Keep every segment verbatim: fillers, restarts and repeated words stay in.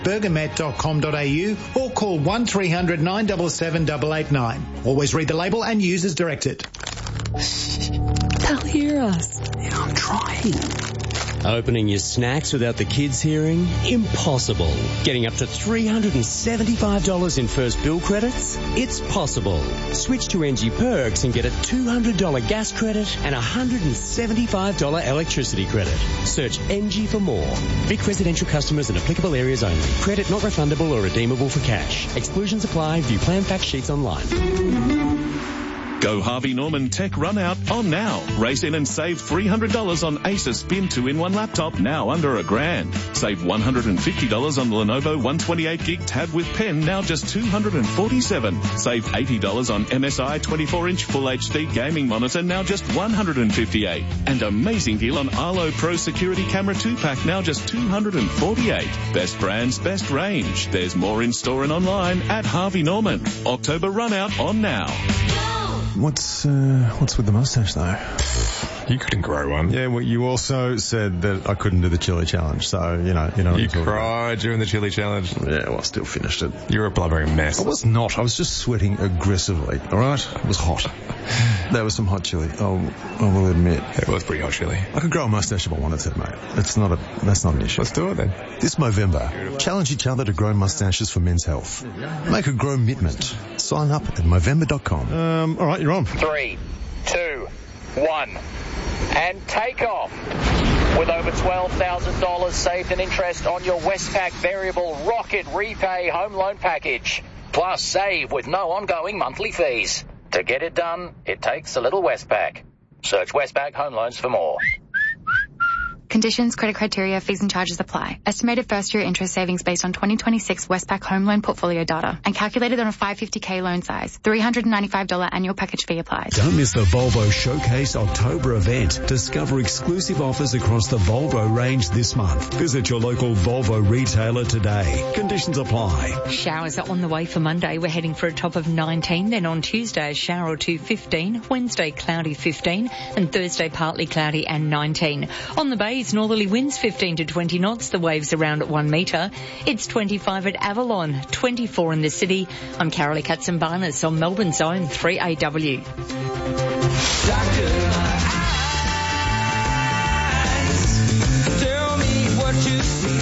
bergamet dot com dot a u or call one three hundred nine seven seven eight eight nine. Always read the label and use as directed. They'll hear us. Yeah, I'm trying. Opening your snacks without the kids hearing? Impossible. Getting up to three hundred seventy-five dollars in first bill credits? It's possible. Switch to N G Perks and get a two hundred dollars gas credit and a one hundred seventy-five dollars electricity credit. Search N G for more. Vic residential customers in applicable areas only. Credit not refundable or redeemable for cash. Exclusions apply. View plan fact sheets online. Go Harvey Norman Tech Run Out on now. Race in and save three hundred dollars on Asus Spin two in one laptop, now under a grand. Save one hundred fifty dollars on Lenovo one twenty-eight gig tab with pen, now just two hundred forty-seven dollars. Save eighty dollars on M S I twenty-four inch Full H D gaming monitor, now just one hundred fifty-eight dollars. And amazing deal on Arlo Pro Security Camera two pack, now just two hundred forty-eight dollars. Best brands, best range. There's more in store and online at Harvey Norman. October Run Out on now. What's uh, what's with the mustache though? You couldn't grow one. Yeah, well, you also said that I couldn't do the chili challenge, so you know, you know. You cried during the chili challenge. Yeah, well, I still finished it. You were a blubbering mess. I was not. I was just sweating aggressively. All right, it was hot. There was some hot chili. Oh, I will admit, it was pretty hot chili. I could grow a mustache if I wanted to, mate. It's not a. That's not an issue. Let's do it then. This Movember, challenge each other to grow mustaches for men's health. Make a grow mitment. Sign up at movember dot com. Um, all right, you're on. Three, two, one. And take off. With over twelve thousand dollars saved in interest on your Westpac Variable Rocket Repay Home Loan Package. Plus save with no ongoing monthly fees. To get it done, it takes a little Westpac. Search Westpac Home Loans for more. Conditions, credit criteria, fees and charges apply. Estimated first-year interest savings based on twenty twenty-six Westpac Home Loan Portfolio data and calculated on a five hundred fifty thousand loan size. three hundred ninety-five dollars annual package fee applies. Don't miss the Volvo Showcase October event. Discover exclusive offers across the Volvo range this month. Visit your local Volvo retailer today. Conditions apply. Showers are on the way for Monday. We're heading for a top of nineteen. Then on Tuesday, a shower or two, fifteen. Wednesday, cloudy, fifteen. And Thursday, partly cloudy and nineteen. On the bay, northerly winds fifteen to twenty knots, the waves around at one metre. It's twenty-five at Avalon, twenty-four in the city. I'm Carolee Katzenbarnes on Melbourne's own three A W. Doctor, my eyes, tell me what you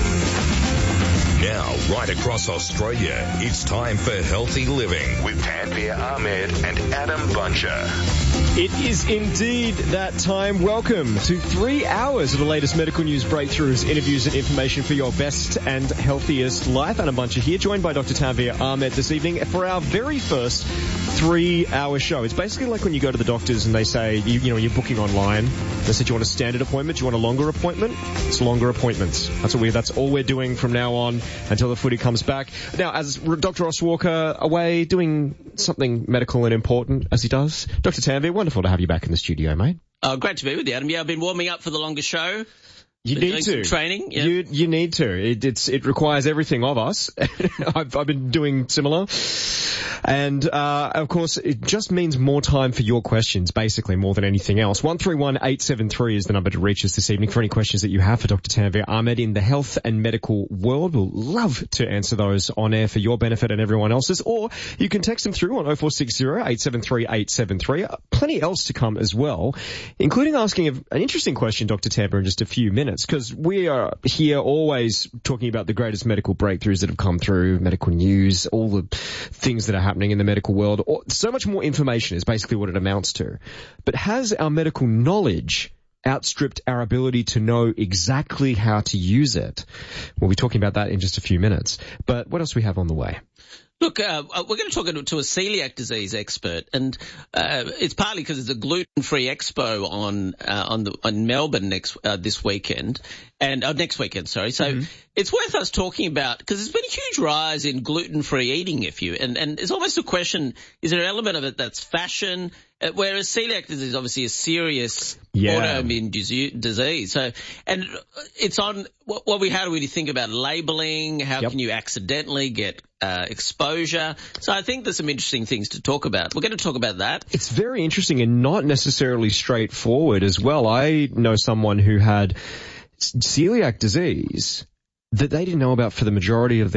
see. Now, right across Australia, it's time for Healthy Living with Tanvir Ahmed and Adam Buncher. It is indeed that time. Welcome to three hours of the latest medical news breakthroughs, interviews and information for your best and healthiest life. Adam Buncher here, joined by Doctor Tanvir Ahmed this evening for our very first three-hour show. It's basically like when you go to the doctors and they say, you, you know, you're booking online. They said, you want a standard appointment? Do you want a longer appointment? It's longer appointments. That's what we. That's all we're doing from now on until the footy comes back. Now, as Doctor Ross Walker away doing something medical and important, as he does, Doctor Tanvir, wonderful to have you back in the studio, mate. Oh, great to be with you, Adam. Yeah, I've been warming up for the longer show. You been need doing to. Some training. Yeah. You you need to. It, it's it requires everything of us. I've I've been doing similar, and uh of course it just means more time for your questions, basically more than anything else. One three one eight seven three is the number to reach us this evening for any questions that you have for Doctor Tanvir Ahmed in the health and medical world. We'll love to answer those on air for your benefit and everyone else's. Or you can text them through on oh four six zero eight seven three eight seven three. Plenty else to come as well, including asking an interesting question, Doctor Tanvir, in just a few minutes, because we are here always talking about the greatest medical breakthroughs that have come through, medical news, all the things that are happening in the medical world. So much more information is basically what it amounts to. But has our medical knowledge outstripped our ability to know exactly how to use it? We'll be talking about that in just a few minutes. But what else do we have on the way? Look, uh, we're going to talk to a celiac disease expert, and uh, it's partly because it's a gluten-free expo on uh, on the on Melbourne next uh, this weekend, and uh, next weekend, sorry. So mm-hmm. It's worth us talking about, because there's been a huge rise in gluten-free eating. If you and and it's almost a question: is there an element of it that's fashion? Uh, whereas celiac disease is obviously a serious yeah. autoimmune disease. So, and it's on what, what we how do we think about labeling? How yep. can you accidentally get uh, exposure? So I think there's some interesting things to talk about. We're going to talk about that. It's very interesting and not necessarily straightforward as well. I know someone who had celiac disease that they didn't know about for the majority of their